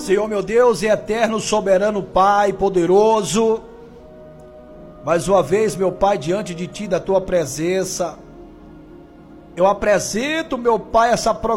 Senhor meu Deus e eterno, soberano Pai, poderoso, mais uma vez, meu Pai, diante de Ti, da Tua presença, eu apresento, meu Pai, essa